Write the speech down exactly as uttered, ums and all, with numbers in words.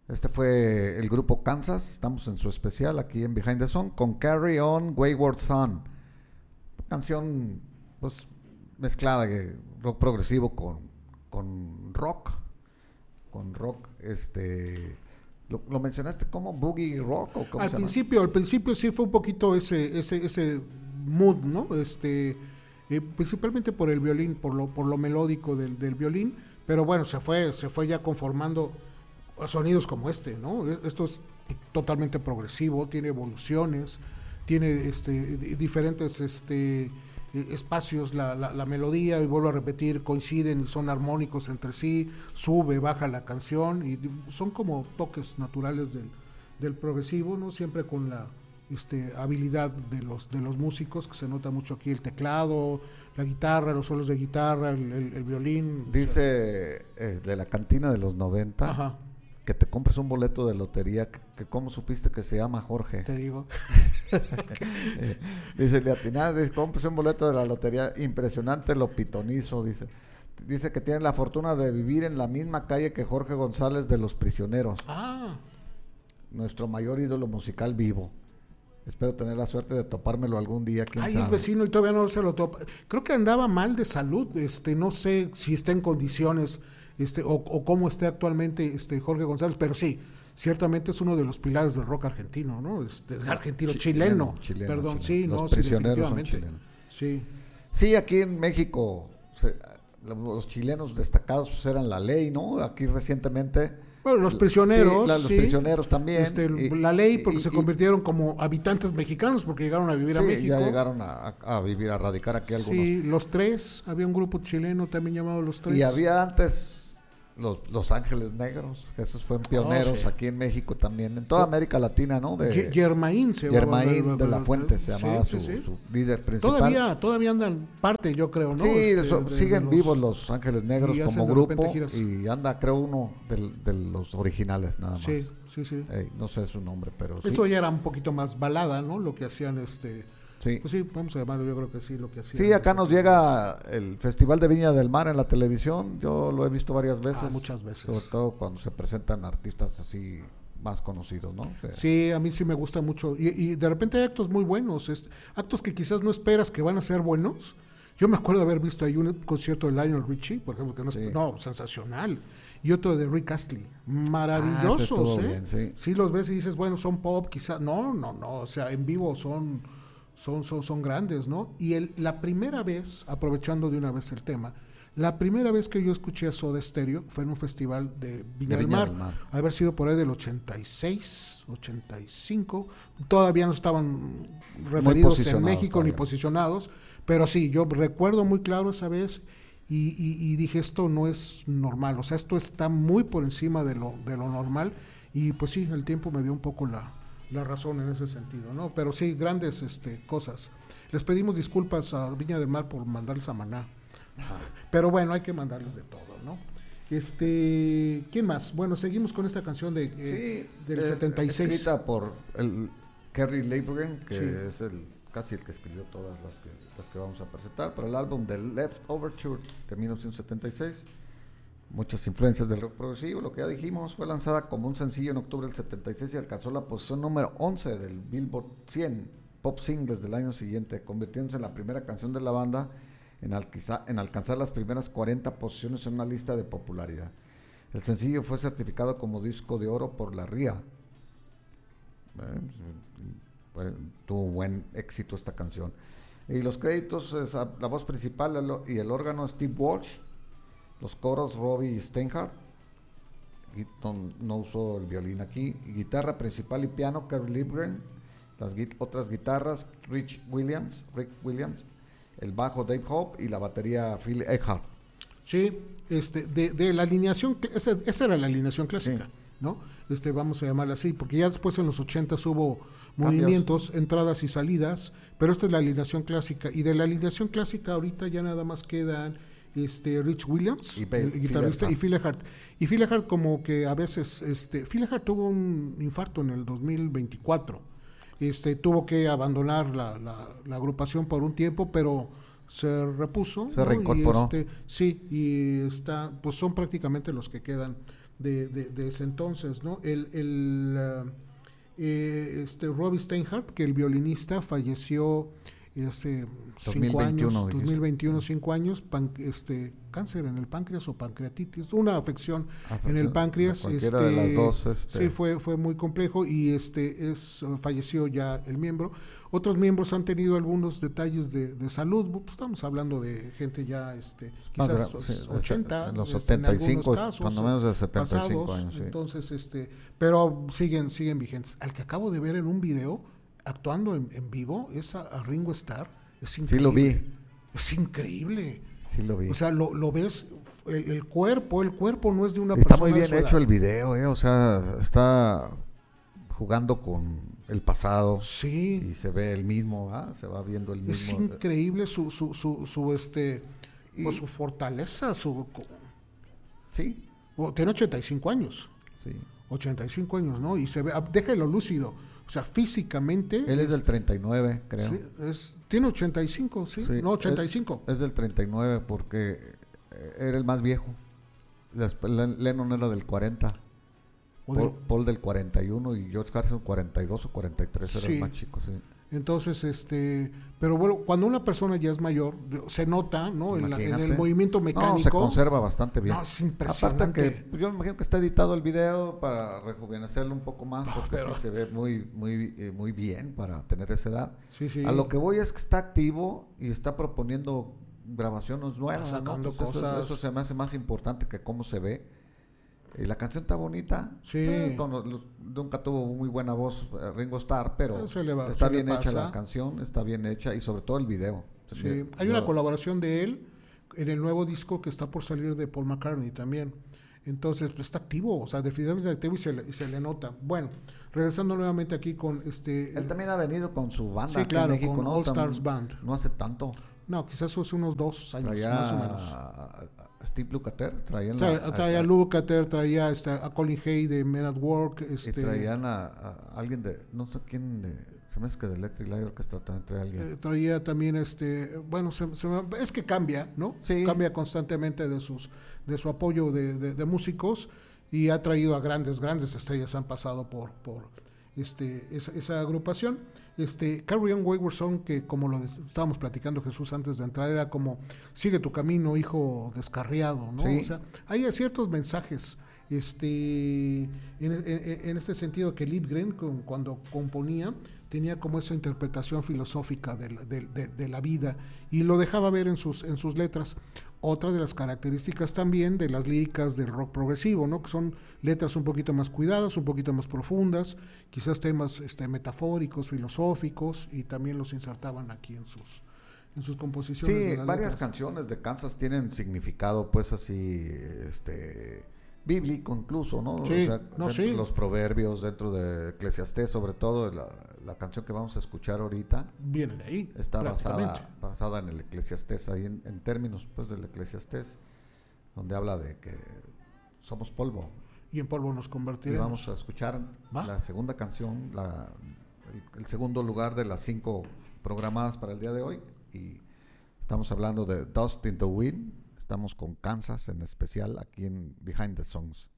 Este fue el grupo Kansas, estamos en su especial aquí en Behind the Song con Carry On Wayward Son, canción pues mezclada de rock progresivo con, con rock, con rock, este, lo, lo mencionaste como boogie rock o cómo al se llama? principio, al principio sí fue un poquito ese, ese, ese mood, ¿no? Este, eh, principalmente por el violín, por lo, por lo melódico del, del violín, pero bueno, se fue, se fue ya conformando sonidos como este, ¿no? Esto es totalmente progresivo, tiene evoluciones, tiene este diferentes este espacios, la, la, la melodía, y vuelvo a repetir, coinciden y son armónicos entre sí, sube, baja la canción, y son como toques naturales del, del progresivo, ¿no? Siempre con la este habilidad de los de los músicos, que se nota mucho aquí el teclado, la guitarra, los solos de guitarra, el, el, el violín. Dice eh, de la cantina de los noventa. Ajá. Que te compres un boleto de lotería, que, que cómo supiste que se llama Jorge. Te digo. eh, dice, le atinás, dice, compres un boleto de la lotería, impresionante lo pitonizo, dice. Dice que tiene la fortuna de vivir en la misma calle que Jorge González de Los Prisioneros. Ah. Nuestro mayor ídolo musical vivo. Espero tener la suerte de topármelo algún día, quién Ay, sabe. es vecino y todavía no se lo topa. Creo que andaba mal de salud, este, no sé si está en condiciones... Este, o, o cómo esté actualmente este Jorge González, pero sí, ciertamente es uno de los pilares del rock argentino, ¿no? Este, argentino, Ch- chileno, chileno, perdón, chileno. sí, los no, prisioneros sí, son chilenos. Sí. Sí, aquí en México se, los chilenos destacados pues, eran la ley, ¿no? Aquí recientemente. Bueno, los prisioneros. Sí, la, los sí, prisioneros también. Este, y, la ley porque y, se y, convirtieron como habitantes mexicanos porque llegaron a vivir sí, a México. ya llegaron a, a, a vivir, a radicar aquí algunos. Sí, los tres, había un grupo chileno también llamado Los Tres. Y había antes los, los Ángeles Negros, esos fueron pioneros oh, sí. aquí en México también, en toda América Latina, ¿no? De Germain se llamaba. Germain de la Fuente se llamaba sí, su, sí, sí. su líder principal. Todavía, todavía andan parte, yo creo, ¿no? Sí, este, so, de, siguen de los, vivos los Ángeles Negros como grupo giras. Y anda, creo, uno de, de los originales nada más. Sí, sí, sí. Ey, no sé su nombre, pero Eso sí. ya era un poquito más balada, ¿no? Lo que hacían este... Sí. Pues sí, vamos a llamarlo, yo creo que sí, lo que hacían. Sí, acá nos llega el Festival de Viña del Mar en la televisión, yo lo he visto varias veces. Ah, muchas veces. Sobre todo cuando se presentan artistas así más conocidos, ¿no? Que... Sí, a mí sí me gusta mucho. Y, y de repente hay actos muy buenos, este, actos que quizás no esperas que van a ser buenos. Yo me acuerdo de haber visto ahí un concierto de Lionel Richie, por ejemplo, que no es sí. no, sensacional. Y otro de Rick Astley, maravillosos, ah, ¿eh? Bien, sí. sí, los ves y dices, bueno, son pop, quizás. No, no, no, o sea, en vivo son... Son, son, son grandes, ¿no? Y el, la primera vez, aprovechando de una vez el tema, la primera vez que yo escuché a Soda Stereo fue en un festival de Viña, de del, Viña Mar, del Mar, haber sido por ahí del ochenta y seis, ochenta y cinco, todavía no estaban referidos en México todavía. Ni posicionados, pero sí, yo recuerdo muy claro esa vez y, y, y dije, esto no es normal, o sea, esto está muy por encima de lo, de lo normal, y pues sí, el tiempo me dio un poco la... la razón en ese sentido, ¿no? Pero sí, grandes este, cosas. Les pedimos disculpas a Viña del Mar por mandarles a Maná. Pero bueno, hay que mandarles de todo, ¿no? Este, ¿quién más? Bueno, seguimos con esta canción de eh, sí, del es, setenta y seis. Escrita por el Kerry Livgren, que sí. es el casi el que escribió todas las que, las que vamos a presentar, para el álbum The Left Overture de mil novecientos setenta y seis. Muchas influencias del rock progresivo, lo que ya dijimos, fue lanzada como un sencillo en octubre del setenta y seis y alcanzó la posición número once del Billboard cien Pop Singles del año siguiente, convirtiéndose en la primera canción de la banda en, alquiza, en alcanzar las primeras cuarenta posiciones en una lista de popularidad. El sencillo fue certificado como disco de oro por la R I A. Eh, tuvo buen éxito esta canción. Y los créditos, es a, la voz principal el, y el órgano Steve Walsh. Los coros Robbie Steinhardt, no, no usó el violín aquí, guitarra principal y piano Kerry Livgren, las gui- otras guitarras Rich Williams, Rick Williams, el bajo Dave Hope y la batería Phil Eckhart. Sí, este, de, de la alineación, esa, esa era la alineación clásica, sí. ¿no? Este, vamos a llamarla así, porque ya después en los ochentas hubo movimientos, cambios, entradas y salidas, pero esta es la alineación clásica, y de la alineación clásica ahorita ya nada más quedan este Rich Williams, y Be- el guitarrista, Phil y Phil Eckhart. Y Phil Eckhart como que a veces, este, Phil Eckhart tuvo un infarto en el dos mil veinticuatro. Este, tuvo que abandonar la, la, la agrupación por un tiempo, pero se repuso. Se ¿no? reincorporó. Y este, sí, y está, pues son prácticamente los que quedan de, de, de ese entonces, ¿no? El, el uh, eh, este Robbie Steinhardt, que el violinista falleció hace cinco años, dos mil veintiuno, cinco años, pan, este, cáncer en el páncreas o pancreatitis, una afección, afección en el páncreas. Cualquiera este, de las dos. Este. Sí, fue, fue muy complejo y este es falleció ya el miembro. Otros miembros han tenido algunos detalles de, de salud, pues estamos hablando de gente ya este, quizás Más, sí, ochenta, en los este, setenta y cinco, en casos, cuando menos de setenta y cinco pasados, años. Sí. Entonces, este, pero siguen, siguen vigentes. Al que acabo de ver en un video, actuando en, en vivo, es a, a Ringo Starr, es increíble. Sí lo vi. Es increíble. Sí lo vi. O sea, lo, lo ves, el, el cuerpo, el cuerpo no es de una está persona. Está muy bien sola. hecho el video, eh, o sea, está jugando con el pasado. Sí. Y se ve el mismo, ¿ah? Se va viendo el mismo. Es increíble su, su, su, su este, y, pues su fortaleza, su... Sí. Tiene ochenta y cinco años. Sí. ochenta y cinco años, ¿no? Y se ve, déjelo lúcido. O sea, físicamente... Él es, es del treinta y nueve, creo. Sí, es, tiene ochenta y cinco, ¿sí? sí no, ochenta y cinco. Es, es del treinta y nueve porque era el más viejo. Lennon era del cuarenta. Paul del, Paul del cuarenta y uno y George Harrison cuarenta y dos o cuarenta y tres, era sí. el más chico, sí. Entonces, este, pero bueno, cuando una persona ya es mayor, se nota, ¿no? En, la, en el movimiento mecánico. No, se conserva bastante bien. No, es impresionante. Aparte que pues yo me imagino que está editado el video para rejuvenecerlo un poco más, porque no, pero... sí se ve muy, muy, eh, muy bien para tener esa edad. Sí, sí. A lo que voy es que está activo y está proponiendo grabaciones nuevas, sacando ¿no? Pues cosas. Eso, eso se me hace más importante que cómo se ve. Y la canción está bonita. Sí. Eh, con, nunca tuvo muy buena voz eh, Ringo Starr, pero se le va, está se bien le hecha pasa. la canción, está bien hecha y sobre todo el video. Sí. Me, Hay una colaboración de él en el nuevo disco que está por salir de Paul McCartney también. Entonces, pues, está activo, o sea, definitivamente activo y se, le, y se le nota. Bueno, regresando nuevamente aquí con este... Él también ha venido con su banda. Sí, claro, en México, con ¿no? All Stars Band. No hace tanto. No, quizás hace unos dos años, traía más o menos. A Steve Lukather, traían traía, a, traía a Lukather, traía este, a Colin Hay de Men at Work. Este, y traían a, a alguien de, no sé quién, de, se me hace que de Electric Light Orchestra también traía alguien. Eh, traía también, este, bueno, se, se, es que cambia, ¿no? Sí. Cambia constantemente de sus de su apoyo de, de, de músicos y ha traído a grandes, grandes estrellas, han pasado por, por este, esa, esa agrupación. Este, Carry On Wayward Son, que como lo des, estábamos platicando Jesús antes de entrar, era como sigue tu camino, hijo descarriado, ¿no? Sí. O sea, hay ciertos mensajes este en, en, en este sentido que Lipgren con, cuando componía tenía como esa interpretación filosófica de, de, de, de la vida y lo dejaba ver en sus, en sus letras. Otra de las características también de las líricas del rock progresivo, ¿no? Que son letras un poquito más cuidadas, un poquito más profundas, quizás temas este, metafóricos, filosóficos, y también los insertaban aquí en sus, en sus composiciones. Sí, de las varias letras. canciones de Kansas tienen significado, pues así, este, bíblico incluso, ¿no? Sí, o sea, no, sí. Los proverbios dentro de Eclesiastés, sobre todo la, la canción que vamos a escuchar ahorita viene de ahí, está basada, basada en el Eclesiastés, ahí en, en términos pues del Eclesiastés, donde habla de que somos polvo y en polvo nos convertiremos. Y vamos a escuchar ¿Va? la segunda canción, la, el, el segundo lugar de las cinco programadas para el día de hoy, y estamos hablando de Dust in the Wind. Estamos con Kansas en especial aquí en Behind the Songs.